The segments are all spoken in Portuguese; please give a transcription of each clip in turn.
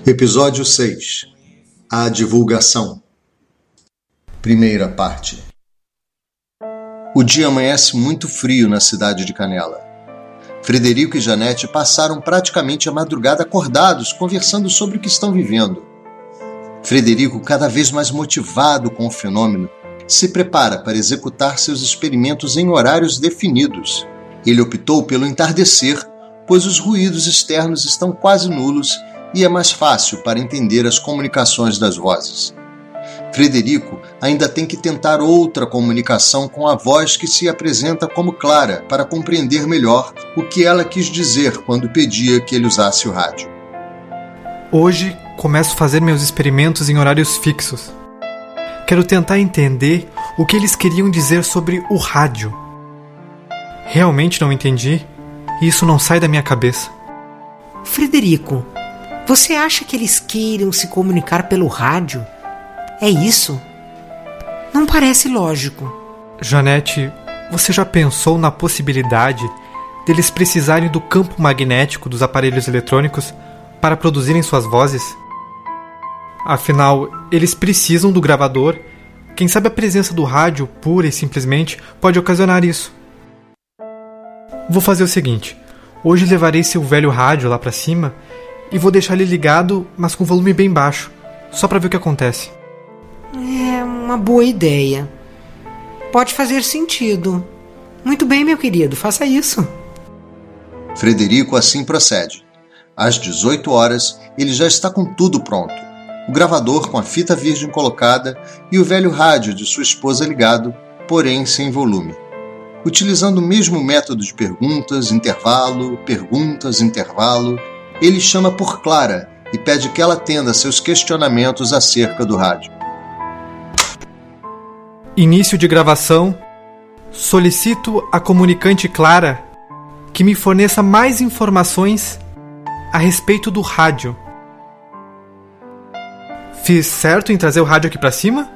Episódio 6. A divulgação. Primeira parte. O dia amanhece muito frio na cidade de Canela. Frederico e Janete passaram praticamente a madrugada acordados, conversando sobre o que estão vivendo. Frederico, cada vez mais motivado com o fenômeno, se prepara para executar seus experimentos em horários definidos. Ele optou pelo entardecer, pois os ruídos externos estão quase nulos e é mais fácil para entender as comunicações das vozes. Frederico ainda tem que tentar outra comunicação com a voz que se apresenta como Clara para compreender melhor o que ela quis dizer quando pedia que ele usasse o rádio. Hoje começo a fazer meus experimentos em horários fixos. Quero tentar entender o que eles queriam dizer sobre o rádio. Realmente não entendi e isso não sai da minha cabeça. Frederico, você acha que eles queiram se comunicar pelo rádio? É isso? Não parece lógico. Janete, você já pensou na possibilidade deles precisarem do campo magnético dos aparelhos eletrônicos para produzirem suas vozes? Afinal, eles precisam do gravador. Quem sabe a presença do rádio, pura e simplesmente, pode ocasionar isso. Vou fazer o seguinte. Hoje levarei seu velho rádio lá pra cima e vou deixar ele ligado, mas com volume bem baixo, só pra ver o que acontece. É uma boa ideia. Pode fazer sentido. Muito bem, meu querido, faça isso. Frederico assim procede. Às 18 horas, ele já está com tudo pronto. O gravador com a fita virgem colocada e o velho rádio de sua esposa ligado, porém sem volume. Utilizando o mesmo método de perguntas, intervalo, ele chama por Clara e pede que ela atenda seus questionamentos acerca do rádio. Início de gravação. Solicito a comunicante Clara que me forneça mais informações a respeito do rádio. Fiz certo em trazer o rádio aqui pra cima?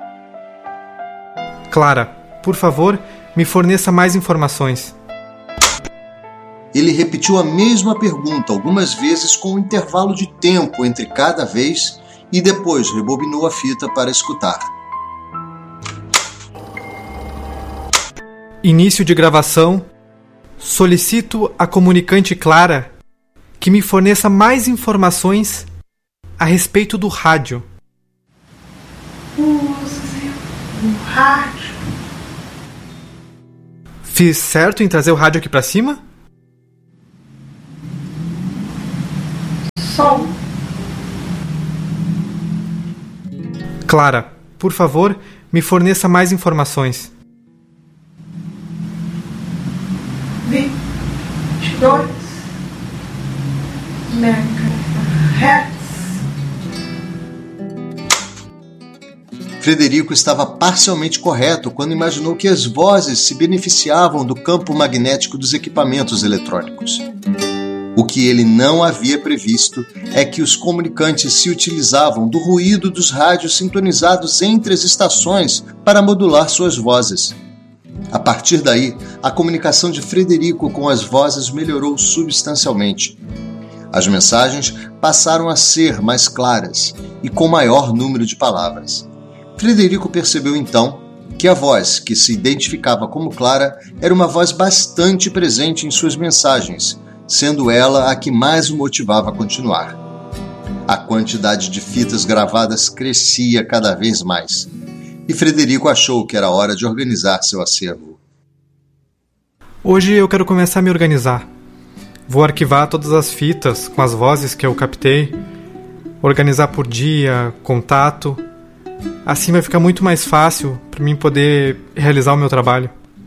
Clara, por favor, me forneça mais informações. Ele repetiu a mesma pergunta algumas vezes com um intervalo de tempo entre cada vez e depois rebobinou a fita para escutar. Início de gravação. Solicito a comunicante Clara que me forneça mais informações a respeito do rádio. Use o rádio. Fiz certo em trazer o rádio aqui pra cima? Som. Clara, por favor, me forneça mais informações. 22 MHz. Frederico estava parcialmente correto quando imaginou que as vozes se beneficiavam do campo magnético dos equipamentos eletrônicos. O que ele não havia previsto é que os comunicantes se utilizavam do ruído dos rádios sintonizados entre as estações para modular suas vozes. A partir daí, a comunicação de Frederico com as vozes melhorou substancialmente. As mensagens passaram a ser mais claras e com maior número de palavras. Frederico percebeu então que a voz que se identificava como Clara era uma voz bastante presente em suas mensagens, sendo ela a que mais o motivava a continuar. A quantidade de fitas gravadas crescia cada vez mais, e Frederico achou que era hora de organizar seu acervo. Hoje eu quero começar a me organizar. Vou arquivar todas as fitas com as vozes que eu captei, organizar por dia, contato. Assim vai ficar muito mais fácil para mim poder realizar o meu trabalho.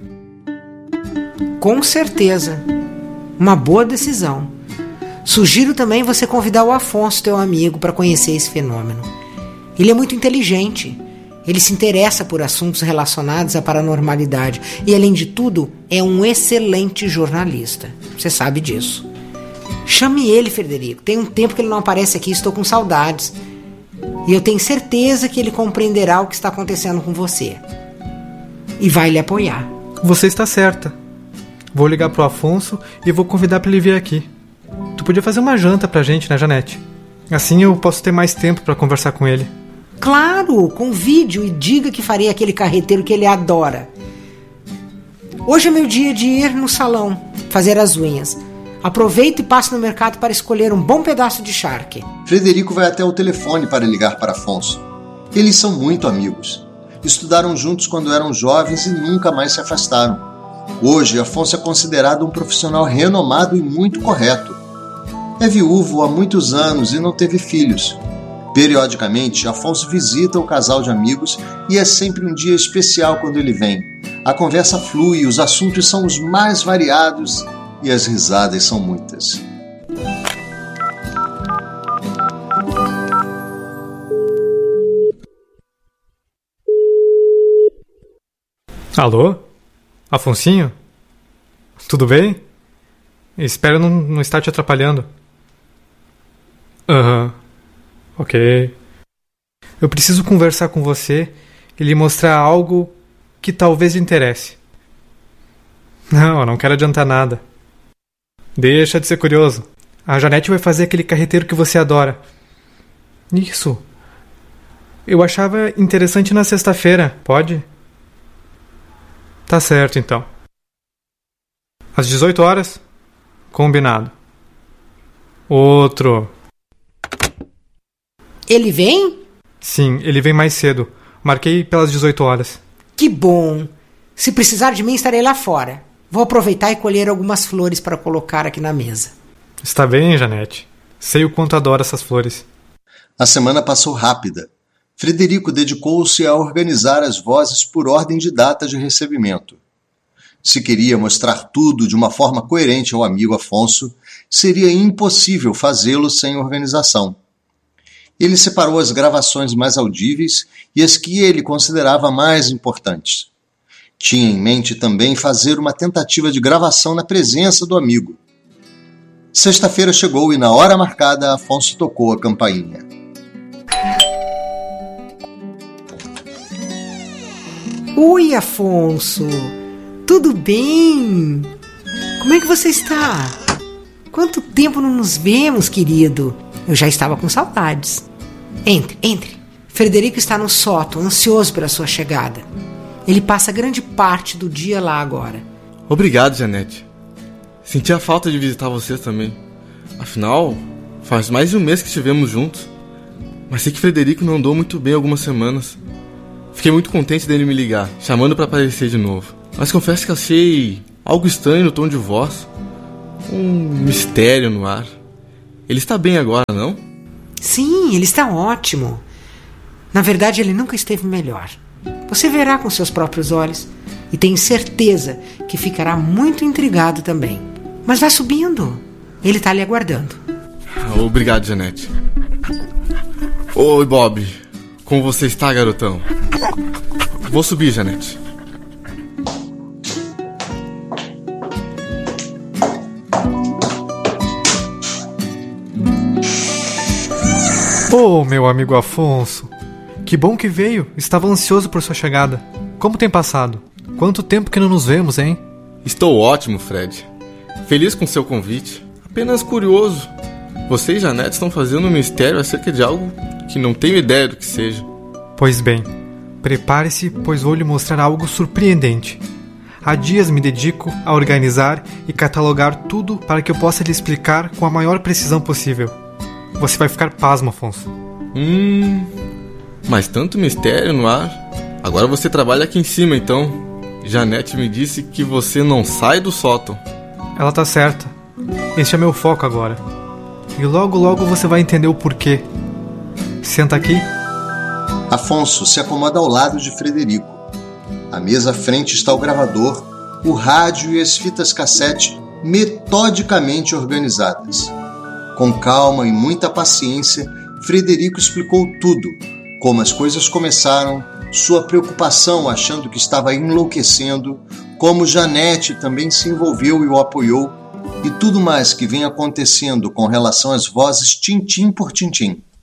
Com certeza. Uma boa decisão. Sugiro também você convidar o Afonso, teu amigo, para conhecer esse fenômeno. Ele é muito inteligente. Ele se interessa por assuntos relacionados à paranormalidade e, além de tudo, é um excelente jornalista. Você sabe disso. Chame ele, Frederico. Tem um tempo que ele não aparece aqui, estou com saudades. E eu tenho certeza que ele compreenderá o que está acontecendo com você. E vai lhe apoiar. Você está certa. Vou ligar pro Afonso e vou convidar para ele vir aqui. Tu podia fazer uma janta pra gente, né, Janete? Assim eu posso ter mais tempo para conversar com ele. Claro, convide-o e diga que farei aquele carreteiro que ele adora. Hoje é meu dia de ir no salão, fazer as unhas. Aproveito e passo no mercado para escolher um bom pedaço de charque. Frederico vai até o telefone para ligar para Afonso. Eles são muito amigos. Estudaram juntos quando eram jovens e nunca mais se afastaram. Hoje, Afonso é considerado um profissional renomado e muito correto. É viúvo há muitos anos e não teve filhos. Periodicamente, Afonso visita o casal de amigos e é sempre um dia especial quando ele vem. A conversa flui, os assuntos são os mais variados e as risadas são muitas. Alô? Afonsinho? Tudo bem? Espero não estar te atrapalhando. Aham. Ok. Eu preciso conversar com você e lhe mostrar algo que talvez lhe interesse. Não, eu não quero adiantar nada. Deixa de ser curioso. A Janete vai fazer aquele carreteiro que você adora. Isso. Eu achava interessante na sexta-feira. Pode? Tá certo, então. Às 18 horas? Combinado. Outro. Ele vem? Sim, ele vem mais cedo. Marquei pelas 18 horas. Que bom! Se precisar de mim, estarei lá fora. Vou aproveitar e colher algumas flores para colocar aqui na mesa. Está bem, Janete. Sei o quanto adoro essas flores. A semana passou rápida. Frederico dedicou-se a organizar as vozes por ordem de data de recebimento. Se queria mostrar tudo de uma forma coerente ao amigo Afonso, seria impossível fazê-lo sem organização. Ele separou as gravações mais audíveis e as que ele considerava mais importantes. Tinha em mente também fazer uma tentativa de gravação na presença do amigo. Sexta-feira chegou e, na hora marcada, Afonso tocou a campainha. Oi, Afonso! Tudo bem? Como é que você está? Quanto tempo não nos vemos, querido? Eu já estava com saudades. Entre. Frederico está no sótão, ansioso pela sua chegada. Ele passa grande parte do dia lá agora. Obrigado, Janete. Senti a falta de visitar vocês também. Afinal, faz mais de um mês que estivemos juntos. Mas sei que Frederico não andou muito bem algumas semanas. Fiquei muito contente dele me ligar, chamando para aparecer de novo. Mas confesso que achei algo estranho no tom de voz. Um mistério no ar. Ele está bem agora, não? Sim, ele está ótimo. Na verdade, ele nunca esteve melhor. Você verá com seus próprios olhos. E tenho certeza que ficará muito intrigado também. Mas vá subindo. Ele está lhe aguardando. Obrigado, Janete. Oi, Bob. Como você está, garotão? Vou subir, Janete. Oh, meu amigo Afonso. Que bom que veio. Estava ansioso por sua chegada. Como tem passado? Quanto tempo que não nos vemos, hein? Estou ótimo, Fred. Feliz com seu convite. Apenas curioso. Você e Janete estão fazendo um mistério acerca de algo que não tenho ideia do que seja. Pois bem, prepare-se, pois vou lhe mostrar algo surpreendente. Há dias me dedico a organizar e catalogar tudo para que eu possa lhe explicar com a maior precisão possível. Você vai ficar pasmo, Afonso. Mas tanto mistério no ar. Agora você trabalha aqui em cima, então. Janete me disse que você não sai do sótão. Ela tá certa. Este é meu foco agora. E logo você vai entender o porquê. Senta aqui. Afonso se acomoda ao lado de Frederico. À mesa à frente está o gravador, o rádio e as fitas cassete metodicamente organizadas. Com calma e muita paciência, Frederico explicou tudo, como as coisas começaram, sua preocupação achando que estava enlouquecendo, como Janete também se envolveu e o apoiou, e tudo mais que vem acontecendo com relação às vozes tintim por tintim.